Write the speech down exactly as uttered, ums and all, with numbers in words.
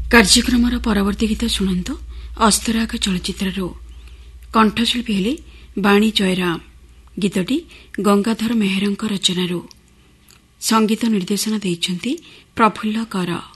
କାର୍ଯ୍ୟକ୍ରମର ପରବର୍ତ୍ତୀ ଗୀତ ଶୁଣନ୍ତୁ ଅସ୍ତରାଗ ଚଳଚ୍ଚିତ୍ରରୁ। କଣ୍ଠଶିଳ୍ପୀ ହେଲେ ବାଣୀ ଜୟରାମ। ଗୀତଟି ଗଙ୍ଗାଧର ମେହେରଙ୍କ ରଚନାରୁ। ସଙ୍ଗୀତ ନିର୍ଦ୍ଦେଶନା ଦେଇଛନ୍ତି ପ୍ରଫୁଲ୍ଲ କର।